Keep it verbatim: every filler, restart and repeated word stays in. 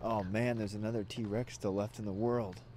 Oh man, there's another T-Rex still left in the world.